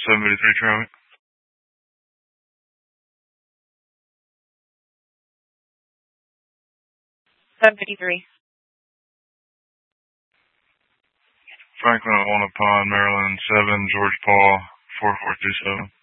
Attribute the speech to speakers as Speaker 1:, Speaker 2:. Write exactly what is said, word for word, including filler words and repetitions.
Speaker 1: seventy-three traffic.
Speaker 2: seven fifty-three.
Speaker 1: Franklin at Walnut Pond, Maryland, seven, George Paul, four four two seven.